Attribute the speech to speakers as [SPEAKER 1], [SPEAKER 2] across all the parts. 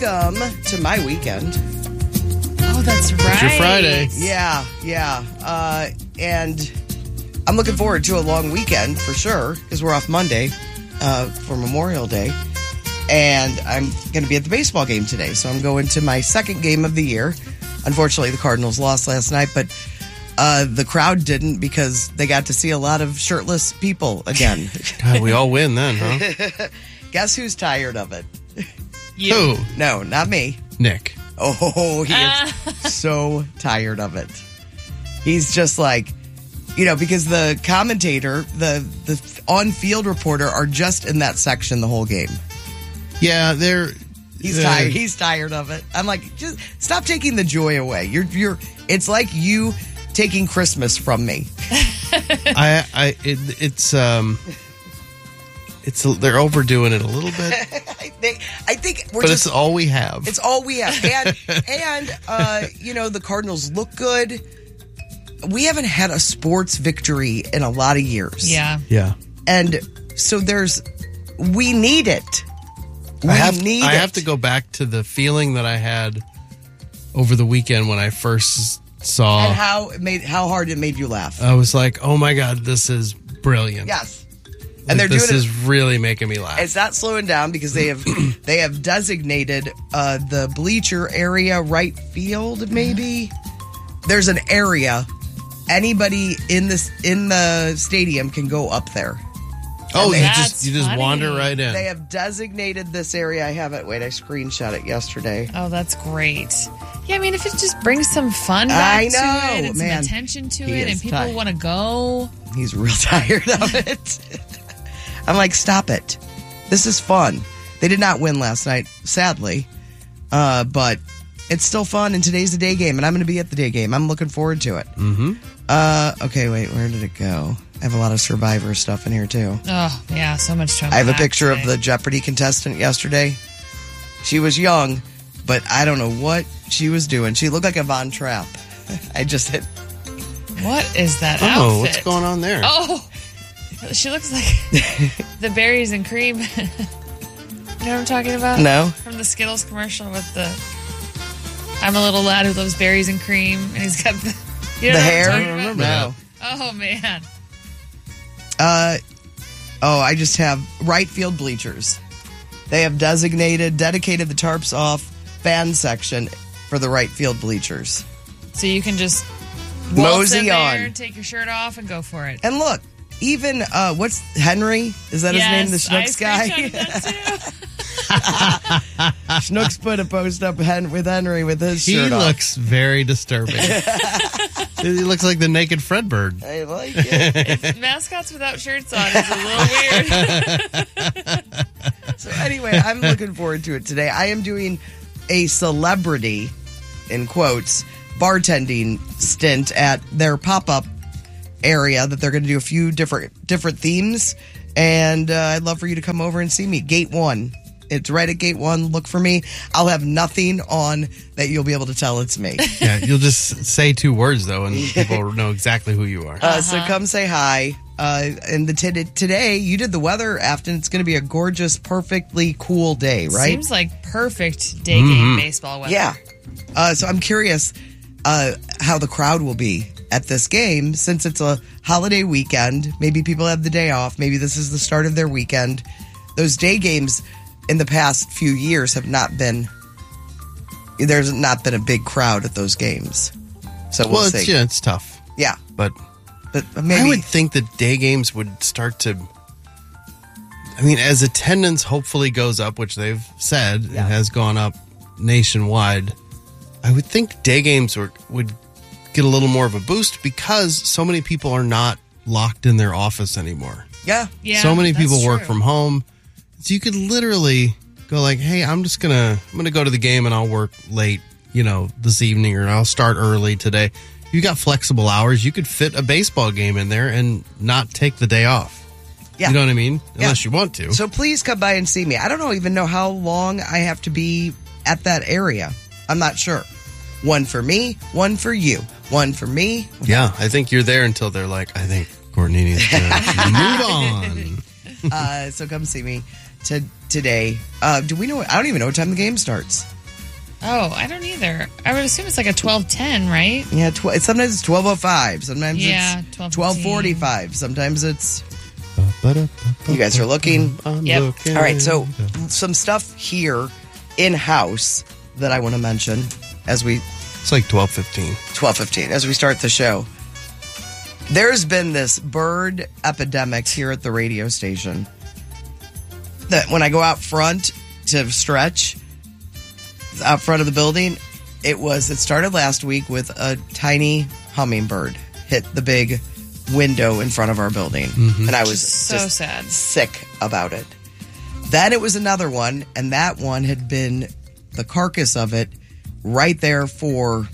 [SPEAKER 1] welcome to my weekend.
[SPEAKER 2] Oh, that's right.
[SPEAKER 3] It's your Friday.
[SPEAKER 1] Yeah. And I'm looking forward to a long weekend for sure because we're off Monday for Memorial Day. And I'm going to be at the baseball game today. So I'm going to my second game of the year. Unfortunately, the Cardinals lost last night, but the crowd didn't because they got to see a lot of shirtless people again.
[SPEAKER 3] God, we all win then, huh?
[SPEAKER 1] Guess who's tired of it?
[SPEAKER 2] You.
[SPEAKER 3] Who?
[SPEAKER 1] No, not me.
[SPEAKER 3] Nick.
[SPEAKER 1] Oh, he is so tired of it. He's just like, because the commentator, the on-field reporter are just in that section the whole game.
[SPEAKER 3] Yeah,
[SPEAKER 1] He's tired. He's tired of it. I'm like, just stop taking the joy away. It's like you taking Christmas from me.
[SPEAKER 3] They're overdoing it a little bit.
[SPEAKER 1] I think we're
[SPEAKER 3] but it's all we have.
[SPEAKER 1] It's all we have. And the Cardinals look good. We haven't had a sports victory in a lot of years.
[SPEAKER 2] Yeah.
[SPEAKER 3] Yeah.
[SPEAKER 1] And so we need it.
[SPEAKER 3] I have to go back to the feeling that I had over the weekend when I first saw.
[SPEAKER 1] And how hard it made you laugh.
[SPEAKER 3] I was like, oh my God, this is brilliant.
[SPEAKER 1] Yes. And this
[SPEAKER 3] is really making me laugh.
[SPEAKER 1] It's not slowing down because they have designated the bleacher area right field. Maybe there's an area anybody in the stadium can go up there.
[SPEAKER 3] Oh, you
[SPEAKER 2] That's
[SPEAKER 3] just
[SPEAKER 2] funny.
[SPEAKER 3] wander right in.
[SPEAKER 1] They have designated this area. I have it. Wait, I screenshot it yesterday.
[SPEAKER 2] Oh, that's great. Yeah, I mean, if it just brings some fun back
[SPEAKER 1] I know,
[SPEAKER 2] to it and
[SPEAKER 1] man.
[SPEAKER 2] some attention to
[SPEAKER 1] He
[SPEAKER 2] it, and
[SPEAKER 1] is
[SPEAKER 2] people
[SPEAKER 1] tired.
[SPEAKER 2] want to go.
[SPEAKER 1] He's real tired of it. I'm like, stop it. This is fun. They did not win last night, sadly. But it's still fun, and today's the day game, and I'm going to be at the day game. I'm looking forward to it.
[SPEAKER 3] Mm-hmm.
[SPEAKER 1] Okay, wait, where did it go? I have a lot of Survivor stuff in here, too.
[SPEAKER 2] Oh, yeah, so much to
[SPEAKER 1] I have a
[SPEAKER 2] unpack
[SPEAKER 1] picture of
[SPEAKER 2] today.
[SPEAKER 1] the Jeopardy contestant yesterday. She was young, but I don't know what she was doing. She looked like a Von Trapp. I just hit.
[SPEAKER 2] What is that
[SPEAKER 3] Oh,
[SPEAKER 2] outfit?
[SPEAKER 3] what's going on there?
[SPEAKER 2] Oh, she looks like the berries and cream. You know what I'm talking about?
[SPEAKER 1] No.
[SPEAKER 2] From the Skittles commercial with the I'm a little lad who loves berries and cream, and he's got the
[SPEAKER 1] The
[SPEAKER 2] what I'm
[SPEAKER 1] hair?
[SPEAKER 2] talking
[SPEAKER 1] I
[SPEAKER 2] about?
[SPEAKER 3] remember
[SPEAKER 1] No.
[SPEAKER 2] Oh, man.
[SPEAKER 1] I just have right field bleachers. They have dedicated the tarps off fan section for the right field bleachers.
[SPEAKER 2] So you can just waltz
[SPEAKER 1] Mosey
[SPEAKER 2] in there,
[SPEAKER 1] on.
[SPEAKER 2] take your shirt off, and go for it.
[SPEAKER 1] And look, even what's Henry? Is that his name? The Schnooks guy. Schnooks put a post up with Henry with his
[SPEAKER 3] He
[SPEAKER 1] shirt off.
[SPEAKER 3] looks very disturbing. He looks like the naked Fredbird.
[SPEAKER 1] I like it.
[SPEAKER 2] Mascots without shirts on is a little weird.
[SPEAKER 1] So anyway, I'm looking forward to it today. I am doing a celebrity, in quotes, bartending stint at their pop-up area that they're going to do a few different themes. And I'd love for you to come over and see me. Gate 1. It's right at Gate 1. Look for me. I'll have nothing on that you'll be able to tell it's me.
[SPEAKER 3] Yeah, you'll just say 2 words, though, and people will know exactly who you are.
[SPEAKER 1] So come say hi. And today, you did the weather, Afton. It's going to be a gorgeous, perfectly cool day, right?
[SPEAKER 2] Seems like perfect day game baseball weather.
[SPEAKER 1] Yeah. So I'm curious how the crowd will be at this game since it's a holiday weekend. Maybe people have the day off. Maybe this is the start of their weekend. Those day games in the past few years have not been. There's not been a big crowd at those games. So we'll see.
[SPEAKER 3] It's tough.
[SPEAKER 1] Yeah.
[SPEAKER 3] But
[SPEAKER 1] maybe.
[SPEAKER 3] I would think that day games would start to. I mean, as attendance hopefully goes up, which they've said it has gone up nationwide, I would think day games would get a little more of a boost because so many people are not locked in their office anymore.
[SPEAKER 1] Yeah.
[SPEAKER 3] So many
[SPEAKER 2] that's
[SPEAKER 3] people work
[SPEAKER 2] true.
[SPEAKER 3] from home. So you could literally go like, hey, I'm gonna go to the game and I'll work late, this evening, or I'll start early today. You got flexible hours. You could fit a baseball game in there and not take the day off.
[SPEAKER 1] Yeah.
[SPEAKER 3] You know what I mean? Unless you want to.
[SPEAKER 1] So please come by and see me. I don't even know how long I have to be at that area. I'm not sure. One for me, one for you. One for me.
[SPEAKER 3] Yeah, I think you're there until they're like, I think Courtney needs to move on.
[SPEAKER 1] So come see me today. Do we know? I don't even know what time the game starts.
[SPEAKER 2] Oh, I don't either. I would assume it's like a 12:10, right?
[SPEAKER 1] Yeah, sometimes it's 12:05. Sometimes
[SPEAKER 2] Yeah,
[SPEAKER 1] it's
[SPEAKER 2] 12:15.
[SPEAKER 1] 12:45. Sometimes it's... You guys are looking.
[SPEAKER 2] Yep.
[SPEAKER 1] All right, so some stuff here in-house that I want to mention as we...
[SPEAKER 3] It's like 12:15.
[SPEAKER 1] 12:15, as we start the show. There's been this bird epidemic here at the radio station that when I go out front to stretch out front of the building, it started last week with a tiny hummingbird hit the big window in front of our building. And I was
[SPEAKER 2] So
[SPEAKER 1] just
[SPEAKER 2] sad.
[SPEAKER 1] sick about it. Then it was another one, and that one had been the carcass of it right there for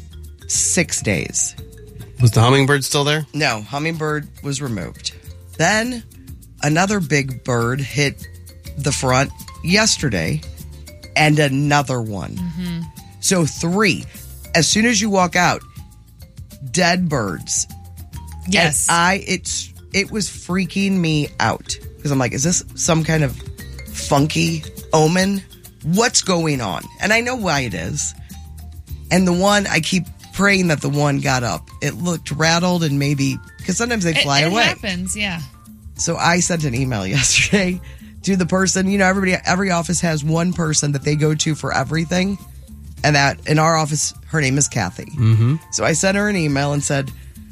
[SPEAKER 1] 6 days.
[SPEAKER 3] Was the hummingbird still there?
[SPEAKER 1] No, hummingbird was removed. Then another big bird hit the front yesterday, and another one. So 3. As soon as you walk out, dead birds.
[SPEAKER 2] Yes.
[SPEAKER 1] And it was freaking me out because I'm like, is this some kind of funky omen? What's going on? And I know why it is. And the one, I keep praying that the one got up. It looked rattled and maybe, because sometimes they fly
[SPEAKER 2] it
[SPEAKER 1] away.
[SPEAKER 2] happens, yeah.
[SPEAKER 1] So I sent an email yesterday to the person, every office has one person that they go to for everything. And that in our office, her name is Kathy. So I sent her an email and said,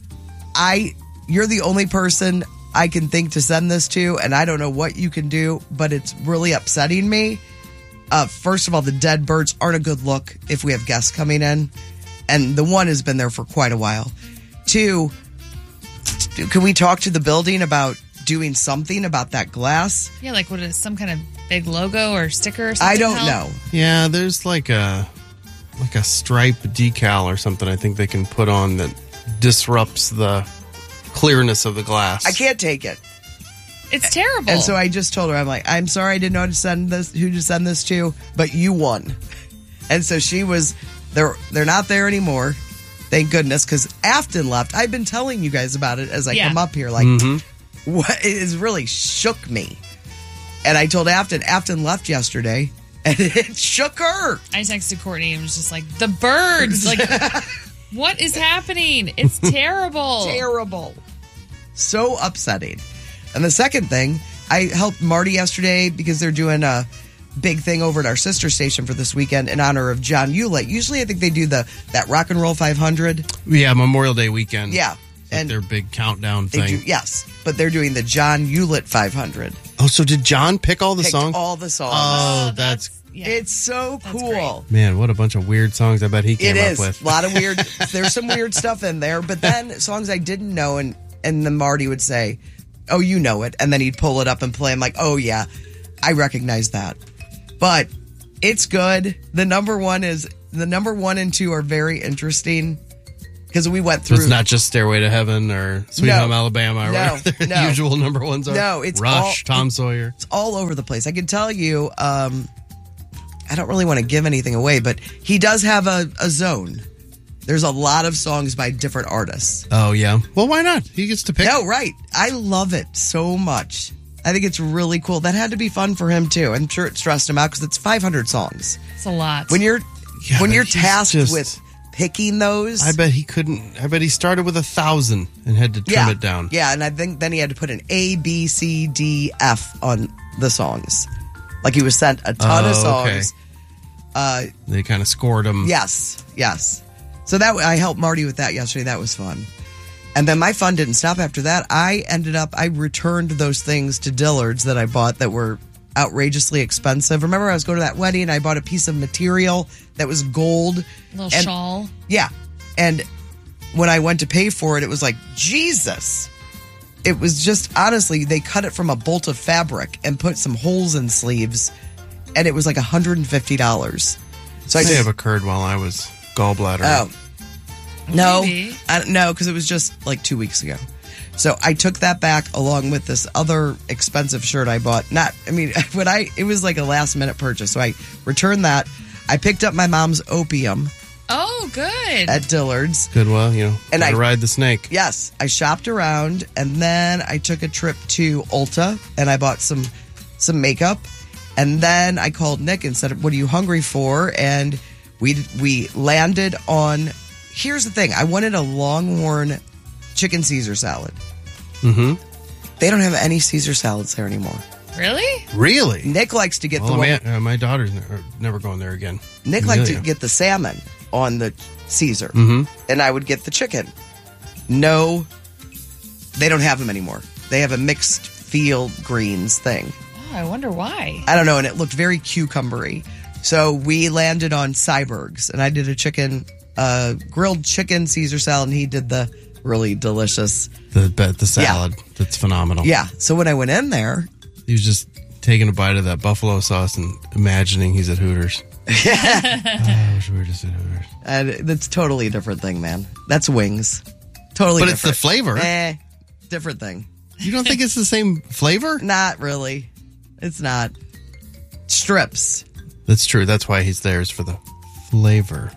[SPEAKER 1] you're the only person I can think to send this to, and I don't know what you can do, but it's really upsetting me. First of all, the dead birds aren't a good look if we have guests coming in, and the one has been there for quite a while. 2, can we talk to the building about doing something about that glass?
[SPEAKER 2] Yeah, like what is some kind of big logo or sticker or something?
[SPEAKER 1] I don't know.
[SPEAKER 3] Yeah, there's like a stripe decal or something I think they can put on that disrupts the clearness of the glass.
[SPEAKER 1] I can't take it.
[SPEAKER 2] It's terrible.
[SPEAKER 1] And so I just told her, I'm like, I'm sorry I didn't know who to send this to, but you won. And so she was, they're not there anymore. Thank goodness, because Afton left. I've been telling you guys about it as I come up here. Like, what, it has really shook me. And I told Afton left yesterday, and it shook her.
[SPEAKER 2] I texted Courtney and was just like, the birds. Like, what is happening? It's terrible.
[SPEAKER 1] Terrible. So upsetting. And the second thing, I helped Marty yesterday because they're doing a big thing over at our sister station for this weekend in honor of John Hewlett. Usually I think they do that Rock and Roll 500.
[SPEAKER 3] Yeah, Memorial Day weekend.
[SPEAKER 1] Yeah.
[SPEAKER 3] And their big countdown
[SPEAKER 1] they
[SPEAKER 3] thing.
[SPEAKER 1] Yes, but they're doing the John Hewlett 500.
[SPEAKER 3] Oh, so did John pick all the songs?
[SPEAKER 1] All the songs.
[SPEAKER 3] Oh, that's
[SPEAKER 2] yeah.
[SPEAKER 1] It's so cool.
[SPEAKER 3] Man, what a bunch of weird songs I bet he came up with.
[SPEAKER 1] A lot of weird. There's some weird stuff in there, but then songs I didn't know, and then Marty would say, "Oh, you know it," and then he'd pull it up and play. I'm like, "Oh yeah, I recognize that." But it's good. The number 1 and 2 are very interesting because we went through.
[SPEAKER 3] It's not just Stairway to Heaven or Sweet Home Alabama or whatever the usual number ones are.
[SPEAKER 1] No, it's
[SPEAKER 3] Rush, Tom Sawyer.
[SPEAKER 1] It's all over the place. I can tell you. I don't really want to give anything away, but he does have a zone. There's a lot of songs by different artists.
[SPEAKER 3] Oh, yeah. Well, why not? He gets to pick.
[SPEAKER 1] No, right. I love it so much. I think it's really cool. That had to be fun for him, too. I'm sure it stressed him out because it's 500 songs.
[SPEAKER 2] It's a lot.
[SPEAKER 1] When you're tasked with picking those.
[SPEAKER 3] I bet he started with 1,000 and had to trim it down.
[SPEAKER 1] Yeah, and I think then he had to put an A, B, C, D, F on the songs. Like he was sent a ton of songs.
[SPEAKER 3] Okay. They kind of scored them.
[SPEAKER 1] Yes. So I helped Marty with that yesterday. That was fun. And then my fun didn't stop after that. I returned those things to Dillard's that I bought that were outrageously expensive. Remember I was going to that wedding and I bought a piece of material that was gold.
[SPEAKER 2] A little shawl.
[SPEAKER 1] Yeah. And when I went to pay for it, it was like, Jesus. It was just, honestly, they cut it from a bolt of fabric and put some holes in sleeves. And it was like $150. So
[SPEAKER 3] I may have occurred while I was gallbladder.
[SPEAKER 1] Oh. No,
[SPEAKER 2] Maybe.
[SPEAKER 1] no, because it was just like 2 weeks ago. So I took that back along with this other expensive shirt I bought. It was like a last minute purchase. So I returned that. I picked up my mom's opium.
[SPEAKER 2] Oh, good.
[SPEAKER 1] At Dillard's.
[SPEAKER 3] Good, well, and I ride the snake.
[SPEAKER 1] Yes, I shopped around, and then I took a trip to Ulta, and I bought some makeup. And then I called Nick and said, "What are you hungry for?" And We landed on. Here's the thing. I wanted a Longhorn chicken Caesar salad.
[SPEAKER 3] Mm-hmm.
[SPEAKER 1] They don't have any Caesar salads there anymore.
[SPEAKER 2] Really?
[SPEAKER 3] Really?
[SPEAKER 1] Nick likes to get the one.
[SPEAKER 3] Man, my daughter's never going there again.
[SPEAKER 1] Nick liked to get the salmon on the Caesar, and I would get the chicken. No, they don't have them anymore. They have a mixed field greens thing.
[SPEAKER 2] Oh, I wonder why.
[SPEAKER 1] I don't know, and it looked very cucumbery. So we landed on Cyberg's, and I did a grilled chicken Caesar salad, and he did the really delicious
[SPEAKER 3] the salad. Yeah. That's phenomenal.
[SPEAKER 1] Yeah. So when I went in there,
[SPEAKER 3] he was just taking a bite of that buffalo sauce and imagining he's at Hooters. I wish we were just at Hooters.
[SPEAKER 1] And that's totally a different thing, man. That's wings. Totally
[SPEAKER 3] but
[SPEAKER 1] different.
[SPEAKER 3] It's the flavor.
[SPEAKER 1] Different thing.
[SPEAKER 3] You don't think it's the same flavor?
[SPEAKER 1] Not really. It's not. Strips.
[SPEAKER 3] That's true. That's why he's there, is for the flavor.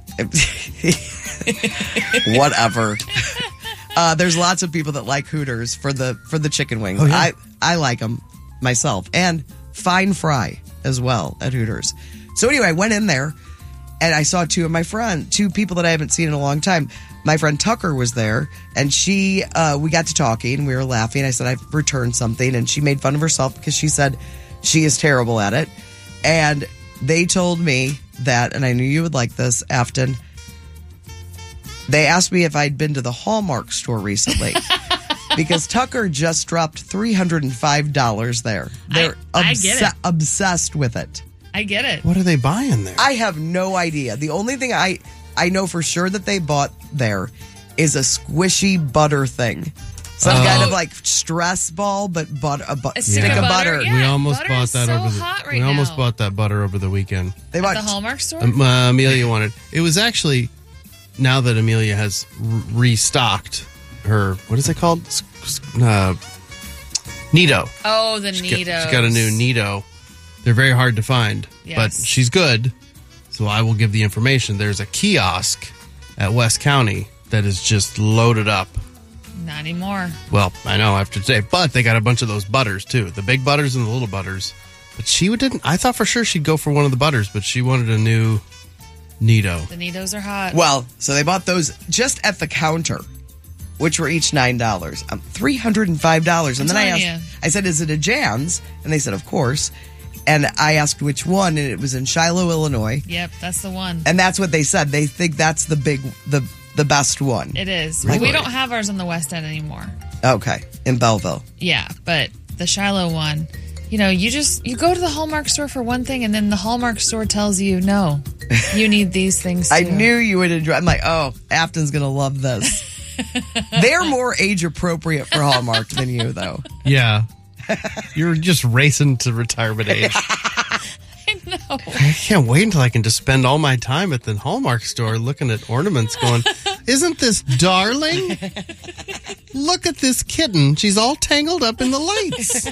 [SPEAKER 1] Whatever. There's lots of people that like Hooters for the chicken wings.
[SPEAKER 3] Oh, yeah.
[SPEAKER 1] I like them myself. And fine fry as well at Hooters. So anyway, I went in there and I saw two people that I haven't seen in a long time. My friend Tucker was there, and we got to talking, and we were laughing. I said, I've returned something, and she made fun of herself because she said she is terrible at it. And they told me that, and I knew you would like this, Afton, they asked me if I'd been to the Hallmark store recently. Because Tucker just dropped $305 there. They're
[SPEAKER 2] I get it.
[SPEAKER 1] Obsessed with it.
[SPEAKER 2] I get it.
[SPEAKER 3] What are they buying there?
[SPEAKER 1] I have no idea. The only thing I know for sure that they bought there is a squishy butter thing. Some kind of like stress ball, but a stick of butter.
[SPEAKER 2] Yeah,
[SPEAKER 3] we almost bought that
[SPEAKER 2] so
[SPEAKER 3] over the.
[SPEAKER 2] hot right
[SPEAKER 3] we almost
[SPEAKER 2] now.
[SPEAKER 3] bought that butter over the weekend.
[SPEAKER 1] They
[SPEAKER 2] At
[SPEAKER 1] bought
[SPEAKER 2] the Hallmark store?
[SPEAKER 3] Amelia wanted. It was actually, now that Amelia has restocked her, what is it called? Nito.
[SPEAKER 2] Oh, the
[SPEAKER 3] She
[SPEAKER 2] Nitos.
[SPEAKER 3] got a new Nito. They're very hard to find,
[SPEAKER 2] Yes.
[SPEAKER 3] but she's good. So I will give the information. There's a kiosk at West County that is just loaded up.
[SPEAKER 2] Not anymore.
[SPEAKER 3] Well, I know after today, but they got a bunch of those butters too. The big butters and the little butters. But she didn't. I thought for sure she'd go for one of the butters, but she wanted a new Nito.
[SPEAKER 2] The Nitos are hot.
[SPEAKER 1] Well, so they bought those just at the counter, which were each $9. $305. And then I said, is it a Jan's? And they said, of course. And I asked which one, and it was in Shiloh, Illinois.
[SPEAKER 2] Yep, that's the one.
[SPEAKER 1] And that's what they said. They think that's the best one.
[SPEAKER 2] It is.
[SPEAKER 3] Really?
[SPEAKER 2] We don't have ours on the West End anymore.
[SPEAKER 1] Okay, in Belleville.
[SPEAKER 2] Yeah, but the Shiloh one, you go to the Hallmark store for one thing, and then the Hallmark store tells you, no, you need these things too.
[SPEAKER 1] I knew you would enjoy. I'm like, oh, Afton's going to love this. They're more age appropriate for Hallmark than you, though.
[SPEAKER 3] Yeah. You're just racing to retirement age.
[SPEAKER 2] I know.
[SPEAKER 3] I can't wait until I can just spend all my time at the Hallmark store looking at ornaments going, isn't this darling? Look at this kitten. She's all tangled up in the lights.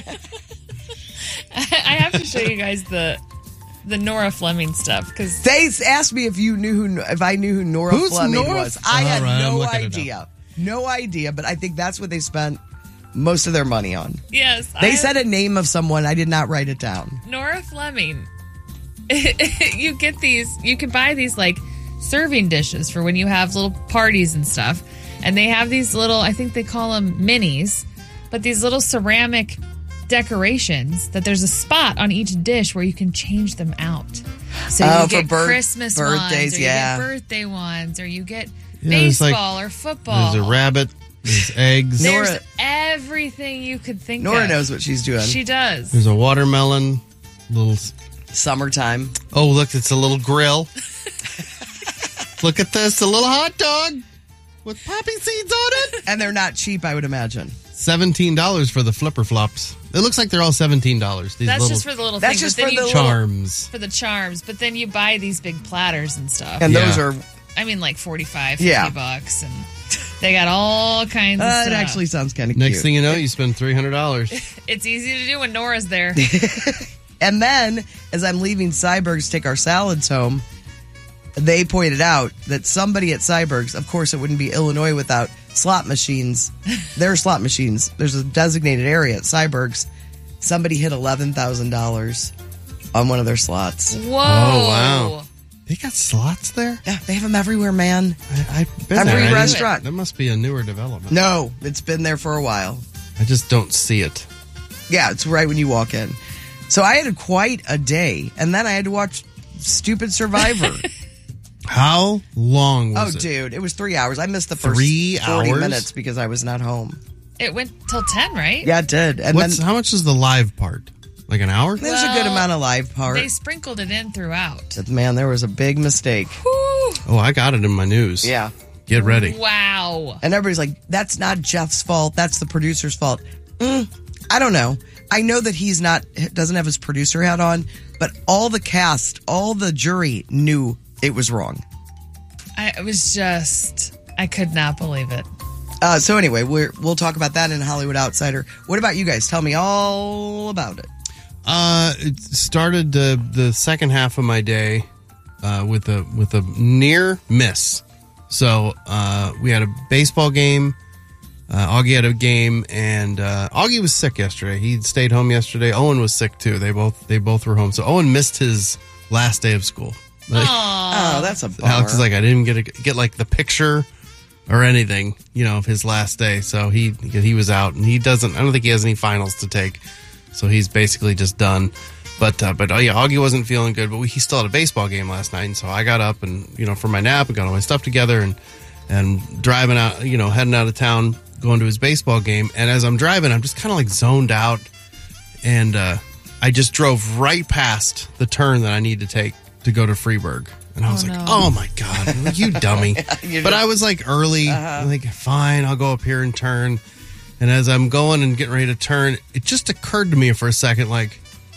[SPEAKER 2] I have to show you guys the Nora Fleming stuff because
[SPEAKER 1] They asked me if I knew who Nora
[SPEAKER 3] Who's
[SPEAKER 1] Fleming
[SPEAKER 3] Nora?
[SPEAKER 1] was. I had
[SPEAKER 3] All right, I'm
[SPEAKER 1] no
[SPEAKER 3] looking it
[SPEAKER 1] idea. No idea, but I think that's what they spent most of their money on.
[SPEAKER 2] yes,
[SPEAKER 1] They said a name of someone. I did not write it down.
[SPEAKER 2] Nora Fleming. You get these. You can buy these like serving dishes for when you have little parties and stuff, and they have these little. I think they call them minis, but these little ceramic decorations that there's a spot on each dish where you can change them out. So you get Christmas
[SPEAKER 1] birthdays,
[SPEAKER 2] ones, or
[SPEAKER 1] yeah.
[SPEAKER 2] you get birthday ones, or you get
[SPEAKER 3] there's
[SPEAKER 2] baseball or football.
[SPEAKER 3] There's a rabbit. There's eggs.
[SPEAKER 2] There's
[SPEAKER 1] Nora-
[SPEAKER 2] everything you could think of.
[SPEAKER 1] Nora knows what she's doing.
[SPEAKER 2] She does.
[SPEAKER 3] There's a watermelon. Little.
[SPEAKER 1] Summertime.
[SPEAKER 3] Oh, look, it's a little grill. Look at this, a little hot dog with poppy seeds on it.
[SPEAKER 1] And they're not cheap, I would imagine.
[SPEAKER 3] $17 for the flipper flops. It looks like they're all $17. These
[SPEAKER 2] That's
[SPEAKER 3] little
[SPEAKER 2] just for the little
[SPEAKER 1] That's
[SPEAKER 2] thing.
[SPEAKER 1] just
[SPEAKER 2] but then
[SPEAKER 1] for the
[SPEAKER 2] you,
[SPEAKER 1] little-
[SPEAKER 3] charms.
[SPEAKER 2] for the charms. But then you buy these big platters and stuff.
[SPEAKER 1] And
[SPEAKER 3] Yeah.
[SPEAKER 1] those are,
[SPEAKER 2] I mean, like 45, 50
[SPEAKER 1] Yeah.
[SPEAKER 2] bucks. And they got all kinds of
[SPEAKER 1] it
[SPEAKER 2] stuff.
[SPEAKER 1] actually sounds kind of cute.
[SPEAKER 3] Next thing you know, you spend $300.
[SPEAKER 2] It's easy to do when Nora's there.
[SPEAKER 1] And then, as I'm leaving Cyberg's to take our salads home, they pointed out that somebody at Cyberg's, of course, it wouldn't be Illinois without slot machines. There are slot machines. There's a designated area at Cyberg's. Somebody hit $11,000 on one of their slots.
[SPEAKER 2] Whoa.
[SPEAKER 3] Oh, wow. They got slots there?
[SPEAKER 1] Yeah, they have them everywhere, man.
[SPEAKER 3] I've been
[SPEAKER 1] Every
[SPEAKER 3] there.
[SPEAKER 1] restaurant.
[SPEAKER 3] That must be a newer development.
[SPEAKER 1] No, it's been there for a while.
[SPEAKER 3] I just don't see it.
[SPEAKER 1] Yeah, it's right when you walk in. So I had quite a day, and then I had to watch stupid Survivor.
[SPEAKER 3] How long was it?
[SPEAKER 1] Dude, it was 3 hours. I missed the first
[SPEAKER 3] 3
[SPEAKER 1] 40
[SPEAKER 3] hours?
[SPEAKER 1] minutes because I was not home.
[SPEAKER 2] It went till 10, right?
[SPEAKER 1] Yeah, it did. And then
[SPEAKER 3] How much is the live part? Like an hour?
[SPEAKER 1] there's a good amount of live part.
[SPEAKER 2] They sprinkled it in throughout.
[SPEAKER 1] But man, there was a big mistake.
[SPEAKER 2] Whew.
[SPEAKER 3] Oh, I got it in my news.
[SPEAKER 1] Yeah.
[SPEAKER 3] Get ready.
[SPEAKER 2] Wow.
[SPEAKER 1] And everybody's like, that's not Jeff's fault. That's the producer's fault. I don't know. I know that doesn't have his producer hat on, but all the cast, all the jury knew it was wrong.
[SPEAKER 2] I could not believe it.
[SPEAKER 1] So anyway, we'll talk about that in Hollywood Outsider. What about you guys? Tell me all about it.
[SPEAKER 3] It started the second half of my day with a near miss. So we had a baseball game. Augie had a game, and Augie was sick yesterday. He stayed home yesterday. Owen was sick too. They both were home. So Owen missed his last day of school.
[SPEAKER 1] Oh, that's a bummer.
[SPEAKER 3] Alex is like, I didn't get like the picture or anything, of his last day. So he was out, and I don't think he has any finals to take. So he's basically just done. But Augie wasn't feeling good, but he still had a baseball game last night. And so I got up and, for my nap and got all my stuff together and driving out, heading out of town, going to his baseball game. And as I'm driving, I'm just kind of like zoned out. And I just drove right past the turn that I need to take to go to Freeburg. And I was like, oh my God, you dummy. But I was like early, like, fine, I'll go up here and turn. And as I'm going and getting ready to turn, it just occurred to me for a second, like,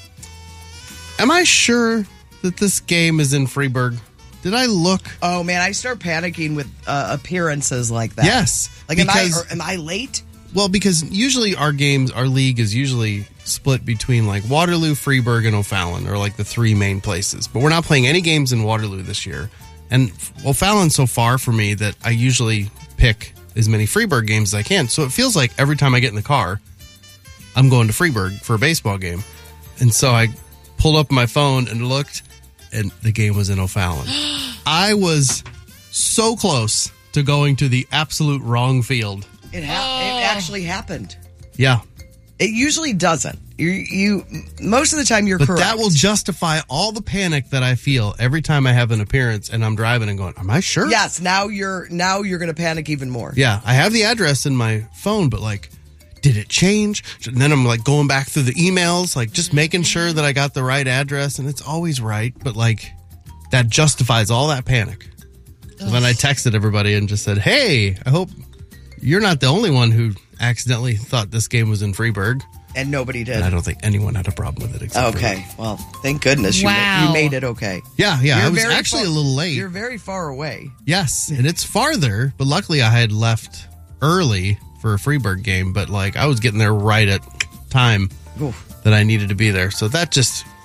[SPEAKER 3] am I sure that this game is in Freeburg? Did I look?
[SPEAKER 1] Oh man, I start panicking with appearances like that.
[SPEAKER 3] Yes.
[SPEAKER 1] Like, am I late?
[SPEAKER 3] Well, because usually our league is usually split between like Waterloo, Freeburg, and O'Fallon, or like the three main places. But we're not playing any games in Waterloo this year. And O'Fallon's so far for me that I usually pick as many Freeburg games as I can. So it feels like every time I get in the car, I'm going to Freeburg for a baseball game. And so I pulled up my phone and looked, and the game was in O'Fallon. I was so close to going to the absolute wrong field.
[SPEAKER 1] It actually happened.
[SPEAKER 3] Yeah.
[SPEAKER 1] It usually doesn't. You most of the time you're
[SPEAKER 3] but
[SPEAKER 1] correct.
[SPEAKER 3] That will justify all the panic that I feel every time I have an appearance and I'm driving and going, am I sure?
[SPEAKER 1] Yes, now you're going to panic even more.
[SPEAKER 3] Yeah, I have the address in my phone, but like, did it change? And then I'm like going back through the emails, like just making sure that I got the right address, and it's always right, but like that justifies all that panic. So then I texted everybody and just said, hey, I hope you're not the only one who accidentally thought this game was in Freeburg.
[SPEAKER 1] And nobody did.
[SPEAKER 3] And I don't think anyone had a problem with it except for me.
[SPEAKER 1] Well, thank goodness you made it okay.
[SPEAKER 3] Yeah, I was actually a little late.
[SPEAKER 1] You're very far away.
[SPEAKER 3] Yes, and it's farther, but luckily I had left early for a Freeburg game, but like I was getting there right at time that I needed to be there. So that just